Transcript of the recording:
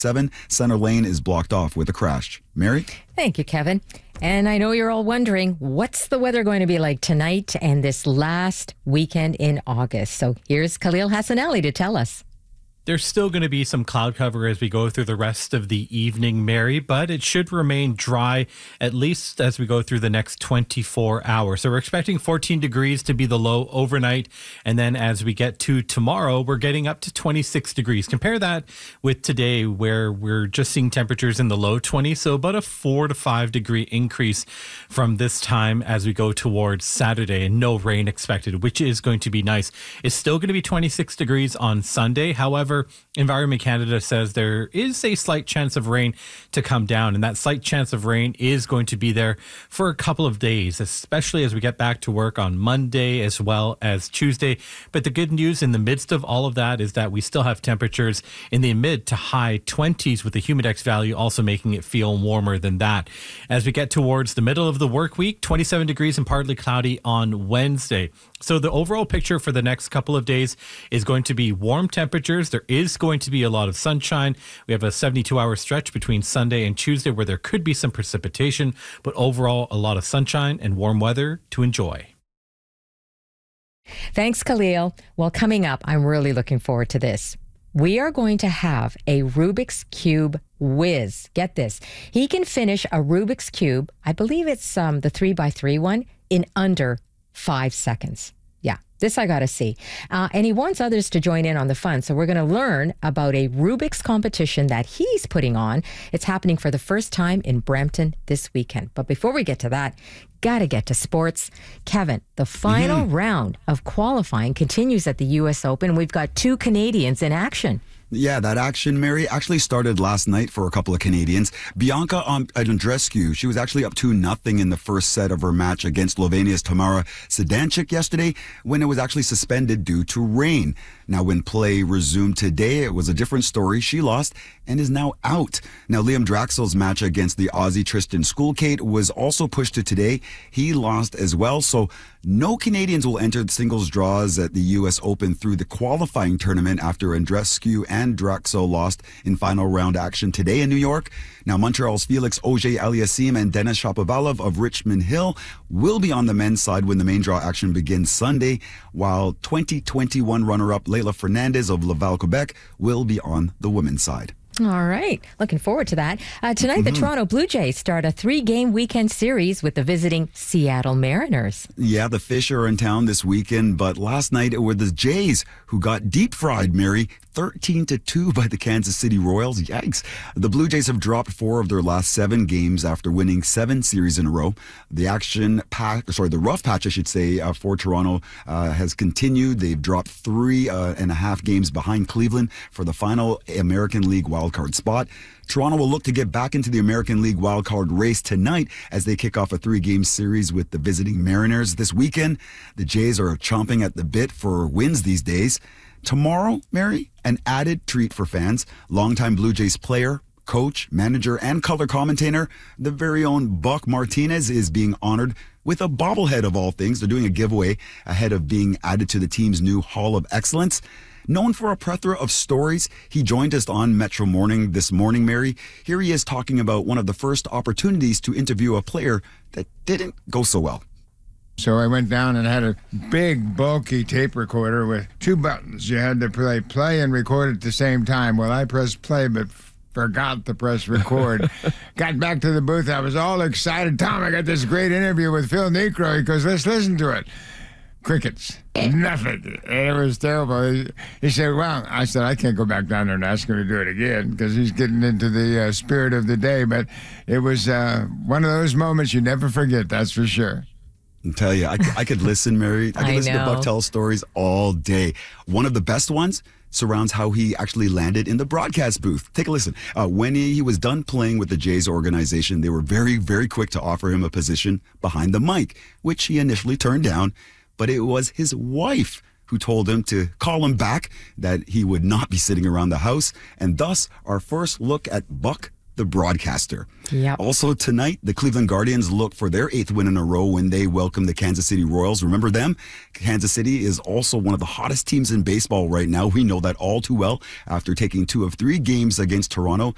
7, center lane is blocked off with a crash. Mary? Thank you, Kevin. And I know you're all wondering, what's the weather going to be like tonight and this last weekend in August? So here's Khalil Hassanali to tell us. There's still going to be some cloud cover as we go through the rest of the evening, Mary, but it should remain dry at least as we go through the next 24 hours. So we're expecting 14 degrees to be the low overnight. And then as we get to tomorrow, we're getting up to 26 degrees. Compare that with today where we're just seeing temperatures in the low 20s. So about a 4 to 5 degree increase from this time as we go towards Saturday, and no rain expected, which is going to be nice. It's still going to be 26 degrees on Sunday. However, Environment Canada says there is a slight chance of rain to come down, and that slight chance of rain is going to be there for a couple of days, especially as we get back to work on Monday as well as Tuesday. But the good news in the midst of all of that is that we still have temperatures in the mid to high 20s, with the humidex value also making it feel warmer than that. As we get towards the middle of the work week, 27 degrees and partly cloudy on Wednesday. So the overall picture for the next couple of days is going to be warm temperatures. There is going to be a lot of sunshine. We have a 72-hour stretch between Sunday and Tuesday where there could be some precipitation, but overall a lot of sunshine and warm weather to enjoy. Thanks, Khalil. Well, coming up, I'm really looking forward to this. We are going to have a Rubik's Cube whiz. Get this. He can finish a Rubik's Cube, I believe it's the 3x3 one, in under 5 seconds. Yeah, this I got to see. And he wants others to join in on the fun. So we're going to learn about a Rubik's competition that he's putting on. It's happening for the first time in Brampton this weekend. But before we get to that, got to get to sports. Kevin, the final round of qualifying continues at the U.S. Open. We've got 2 Canadians in action. Yeah, that action, Mary, actually started last night for a couple of Canadians. Bianca Andreescu, she was actually up 2-0 in the first set of her match against Slovenia's Tamara Sedanchik yesterday when it was actually suspended due to rain. Now, when play resumed today, it was a different story. She lost and is now out. Now, Liam Draxel's match against the Aussie Tristan Schoolkate was also pushed to today. He lost as well, so no Canadians will enter the singles draws at the U.S. Open through the qualifying tournament after Andreescu and Draxel lost in final round action today in New York. Now, Montreal's Felix Auger-Aliassime and Denis Shapovalov of Richmond Hill will be on the men's side when the main draw action begins Sunday, while 2021 runner-up Leila Fernandez of Laval, Quebec will be on the women's side. All right. Looking forward to that. Tonight, the Toronto Blue Jays start a 3-game weekend series with the visiting Seattle Mariners. Yeah, the Fish are in town this weekend, but last night it were the Jays who got deep fried, Mary, 13-2 by the Kansas City Royals. Yikes. The Blue Jays have dropped 4 of their last 7 games after winning 7 series in a row. The rough patch, I should say, for Toronto has continued. They've dropped 3.5 games behind Cleveland for the final American League wildcard spot. Toronto will look to get back into the American League wildcard race tonight as they kick off a 3-game series with the visiting Mariners this weekend. The Jays are chomping at the bit for wins these days. Tomorrow, Mary, an added treat for fans. Longtime Blue Jays player, coach, manager, and color commentator, the very own Buck Martinez is being honored with a bobblehead of all things. They're doing a giveaway ahead of being added to the team's new Hall of Excellence. Known for a plethora of stories, he joined us on Metro Morning this morning, Mary. Here he is talking about one of the first opportunities to interview a player that didn't go so well. So I went down and had a big, bulky tape recorder with 2 buttons. You had to play and record at the same time. Well, I pressed play, but forgot to press record. Got back to the booth. I was all excited. Tom, I got this great interview with Phil Niekro. He goes, let's listen to it. Crickets. Nothing. And it was terrible. He said, well, I said, I can't go back down there and ask him to do it again because he's getting into the spirit of the day. But it was one of those moments you never forget, that's for sure. I tell you, I could listen, Mary. I could listen to Buck tell stories all day. One of the best ones surrounds how he actually landed in the broadcast booth. Take a listen. When he was done playing with the Jays organization, they were very, very quick to offer him a position behind the mic, which he initially turned down. But it was his wife who told him to call him back, that he would not be sitting around the house. And thus, our first look at Buck, the broadcaster. Yep. Also tonight, the Cleveland Guardians look for their 8th win in a row when they welcome the Kansas City Royals. Remember them? Kansas City is also one of the hottest teams in baseball right now. We know that all too well after taking 2 of 3 games against Toronto